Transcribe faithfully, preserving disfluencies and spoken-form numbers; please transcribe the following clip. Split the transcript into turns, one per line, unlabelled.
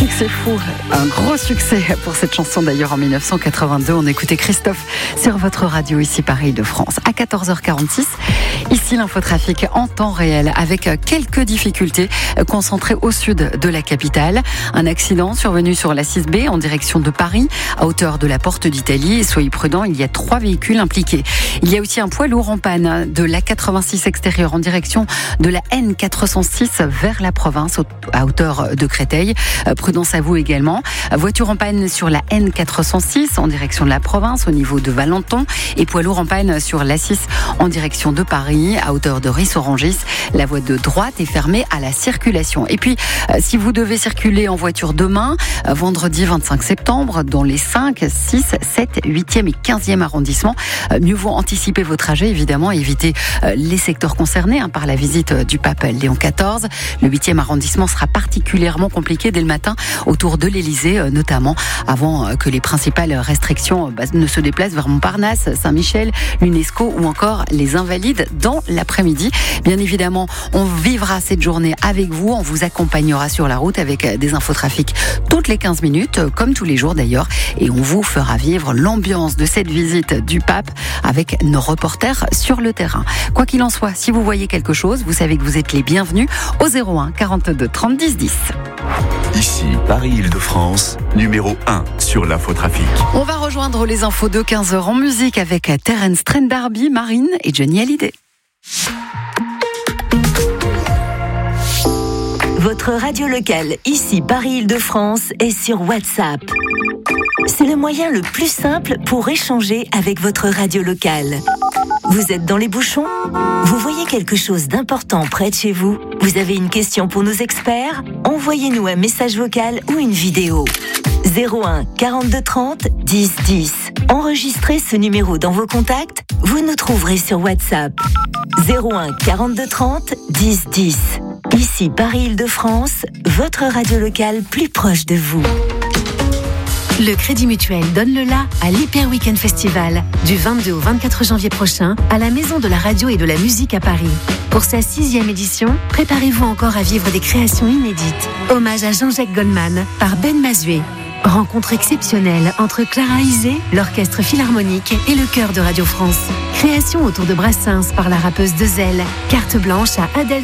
c'est fou. Un gros succès pour cette chanson d'ailleurs en mille neuf cent quatre-vingt-deux. On écoutait Christophe sur votre radio ici Paris de France. À quatorze heures quarante-six, ici l'infotrafic en temps réel avec quelques difficultés concentrées au sud de la capitale. Un accident survenu sur la six B en direction de Paris à hauteur de la Porte d'Italie. Soyez prudents, il y a trois véhicules impliqués. Il y a aussi un poids lourd en panne de l'A quatre-vingt-six extérieur en direction de la N quatre cent six vers la province à hauteur de Créteil. Prudence à vous également. Voiture en panne sur la N quatre cent six en direction de la province au niveau de Valenton et poids lourd en panne sur l'A six en direction de Paris à hauteur de Ris-Orangis. La voie de droite est fermée à la circulation. Et puis, si vous devez circuler en voiture demain, vendredi vingt-cinq septembre, dans les cinq, six, sept, huitième et quinzième arrondissements, mieux vaut anticiper vos trajets, évidemment, et éviter les secteurs concernés hein, par la visite du pape Léon quatorze. Le huitième arrondissement sera particulièrement compliqué dès le matin autour de l'Élysée, notamment avant que les principales restrictions bah, ne se déplacent vers Montparnasse, Saint-Michel, l'UNESCO ou encore les Invalides dans l'après-midi. Bien évidemment, on vivra cette journée avec vous, on vous accompagnera sur la route avec des infotrafics toutes les quinze minutes, comme tous les jours d'ailleurs, et on vous fera vivre l'ambiance de cette visite du pape avec nos reporters sur le terrain. Quoi qu'il en soit, si vous voyez quelque chose, vous savez que vous êtes les bienvenus au zéro un quarante-deux trente dix dix.
Ici, Paris-Île-de-France, numéro un sur l'infotrafic.
On va rejoindre les infos de quinze heures en musique avec Terence Trent D'Arby, Marine et Johnny Hallyday.
Votre radio locale, ici Paris-Île-de-France, est sur WhatsApp. C'est le moyen le plus simple pour échanger avec votre radio locale. Vous êtes dans les bouchons ? Vous voyez quelque chose d'important près de chez vous ? Vous avez une question pour nos experts ? Envoyez-nous un message vocal ou une vidéo. zéro un quarante-deux trente dix dix. Enregistrez ce numéro dans vos contacts, vous nous trouverez sur WhatsApp. zéro un quarante-deux trente dix dix. Ici Paris-Île-de-France, votre radio locale plus proche de vous.
Le Crédit Mutuel donne le la à l'Hyper Weekend Festival du vingt-deux au vingt-quatre janvier prochain à la Maison de la Radio et de la Musique à Paris. Pour sa sixième édition, préparez-vous encore à vivre des créations inédites. Hommage à Jean-Jacques Goldman par Ben Mazué. Rencontre exceptionnelle entre Clara Isé, l'Orchestre Philharmonique et le Chœur de Radio France. Création autour de Brassens par la rappeuse Dezel. Carte blanche à Adèle